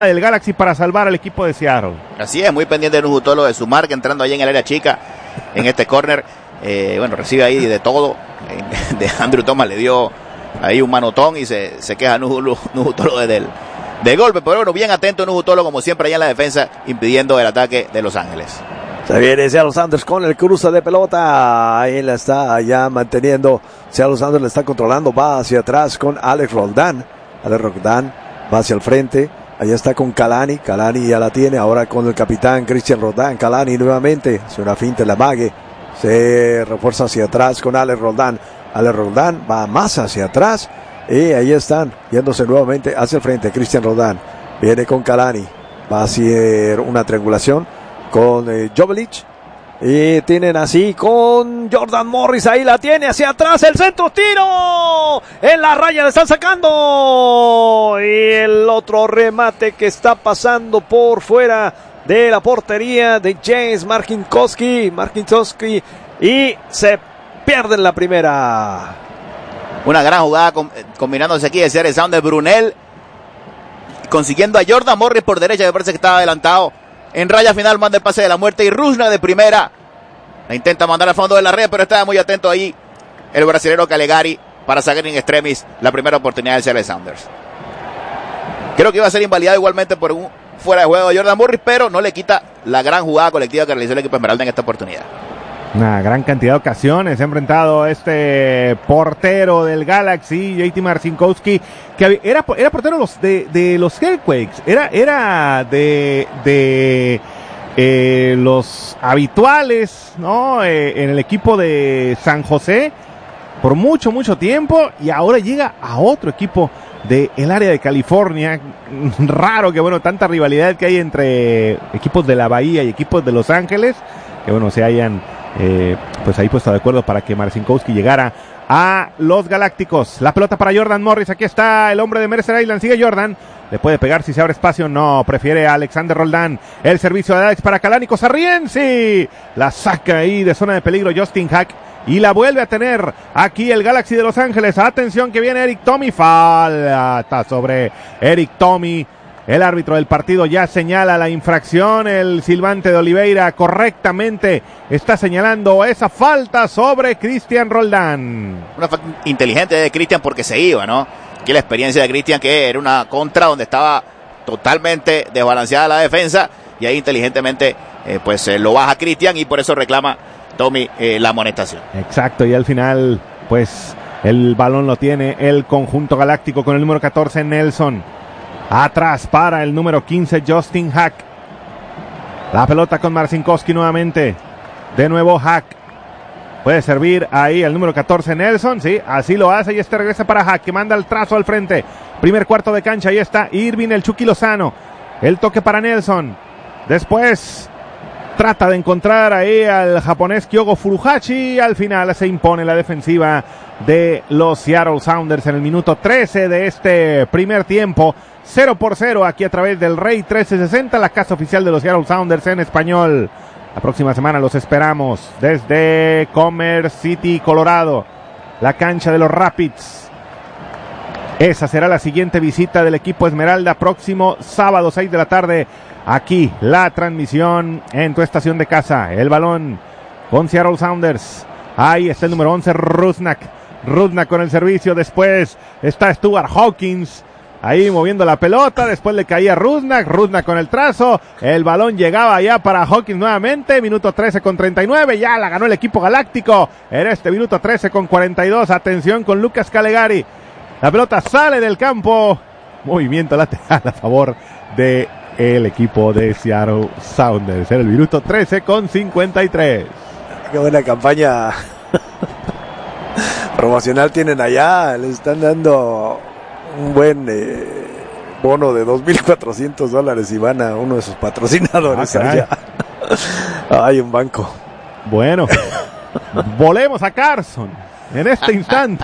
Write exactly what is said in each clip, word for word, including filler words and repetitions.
del Galaxy para salvar al equipo de Seattle. Así es, muy pendiente de Nuhu Tolo de su marca, entrando ahí en el área chica, en este córner. Eh, bueno, recibe ahí de todo. Eh, de Andrew Thomas le dio ahí un manotón y se, se queja Nuhu, Nuhu Tolo desde el de golpe. Pero bueno, bien atento Nuhu Tolo, como siempre, allá en la defensa, impidiendo el ataque de Los Ángeles. Se viene Seattle Sounders con el cruce de pelota. Ahí la está ya manteniendo. Seattle Sounders la está controlando. Va hacia atrás con Alex Roldan. Alex Roldan va hacia el frente. Allá está con Kalani. Kalani ya la tiene. Ahora con el capitán Christian Roldan. Kalani nuevamente. Hace una finta en la mague. Se refuerza hacia atrás con Alex Roldan. Alex Roldan va más hacia atrás. Y ahí están. Yéndose nuevamente hacia el frente. Christian Roldan. Viene con Kalani. Va a hacer una triangulación con eh, Jovelic. Y tienen así con Jordan Morris, ahí la tiene, hacia atrás, el centro, tiro, en la raya le están sacando, y el otro remate que está pasando por fuera de la portería de James Markinkowski, Markinkowski, y se pierde en la primera. Una gran jugada com- combinándose aquí de Seattle Sounders, Brunel, consiguiendo a Jordan Morris por derecha, me parece que estaba adelantado. En raya final manda el pase de la muerte y Rusnak de primera la intenta mandar al fondo de la red, pero estaba muy atento ahí el brasilero Calegari para sacar en extremis la primera oportunidad del Seattle Sounders. Creo que iba a ser invalidado igualmente por un fuera de juego de Jordan Morris, pero no le quita la gran jugada colectiva que realizó el equipo Esmeralda en esta oportunidad. Una gran cantidad de ocasiones se ha enfrentado este portero del Galaxy, J T Marcinkowski, que era, era portero de los, de, de los Earthquakes, era, era de, de eh, los habituales, ¿no? Eh, en el equipo de San José por mucho, mucho tiempo, y ahora llega a otro equipo del área de California. Raro que, bueno, tanta rivalidad que hay entre equipos de la Bahía y equipos de Los Ángeles, que, bueno, se hayan Eh, pues ahí puesto de acuerdo para que Marcinkowski llegara a los Galácticos. La pelota para Jordan Morris, aquí está el hombre de Mercer Island, sigue Jordan, le puede pegar si se abre espacio, no, prefiere a Alexander Roldan, el servicio de Alex para Kalani Sarriensi, la saca ahí de zona de peligro Justin Hack y la vuelve a tener aquí el Galaxy de Los Ángeles. Atención que viene Eric Tommy, falta sobre Eric Tommy. El árbitro del partido ya señala la infracción, el silbante de Oliveira correctamente está señalando esa falta sobre Cristian Roldan. Una falta inteligente de Cristian porque se iba, ¿no? Aquí la experiencia de Cristian, que era una contra donde estaba totalmente desbalanceada la defensa, y ahí inteligentemente eh, pues eh, lo baja Cristian y por eso reclama Tommy eh, la amonestación. Exacto, y al final pues el balón lo tiene el conjunto galáctico con el número catorce Nelson. Atrás para el número quince, Justin Hack. La pelota con Marcinkowski nuevamente. De nuevo Hack. Puede servir ahí el número catorce, Nelson. Sí, así lo hace. Y este regresa para Hack, que manda el trazo al frente. Primer cuarto de cancha. Ahí está Irving, el Chucky Lozano. El toque para Nelson. Después trata de encontrar ahí al japonés Kyogo Furuhashi. Al final se impone la defensiva de los Seattle Sounders en el minuto trece de este primer tiempo. cero por cero aquí a través del Rey trece sesenta, la casa oficial de los Seattle Sounders en español. La próxima semana los esperamos desde Commerce City, Colorado, la cancha de los Rapids. Esa será la siguiente visita del equipo Esmeralda, próximo sábado seis de la tarde. Aquí la transmisión en tu estación de casa. El balón con Seattle Sounders. Ahí está el número once, Rusnak. Rusnak con el servicio. Después está Stuart Hawkins ahí moviendo la pelota. Después le caía Rusnak. Rusnak con el trazo. El balón llegaba ya para Hawkins nuevamente. Minuto trece con treinta y nueve. Ya la ganó el equipo galáctico en este minuto trece con cuarenta y dos. Atención con Lucas Calegari. La pelota sale del campo. Movimiento lateral a favor de el equipo de Seattle Sounders. En el minuto trece con cincuenta y tres. Qué buena campaña promocional tienen allá. Le están dando un buen eh, bono de dos mil cuatrocientos dólares y van a uno de sus patrocinadores ah, allá. Hay un banco. Bueno, volvemos a Carson en este instante.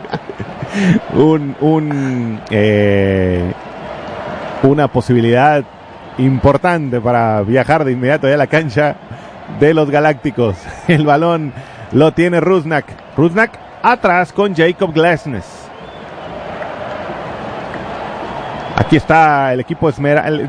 un, un eh, una posibilidad importante para viajar de inmediato a la cancha de los Galácticos. El balón lo tiene Rusnak. Rusnak atrás con Jacob Glesnes. Aquí está el equipo Esmeralda.